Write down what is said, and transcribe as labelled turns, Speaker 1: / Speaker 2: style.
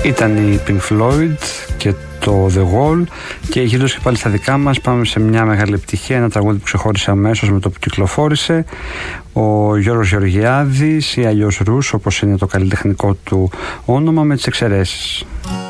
Speaker 1: Ήταν η Pink Floyd και το The Wall, και γύρω και πάλι στα δικά μας. Πάμε σε μια μεγάλη επιτυχία, ένα τραγούδι που ξεχώρισε αμέσως με το που κυκλοφόρησε, ο Γιώργος Γεωργιάδης ή αλλιώς Ρους, όπως είναι το καλλιτεχνικό του όνομα, με τις εξαιρέσεις.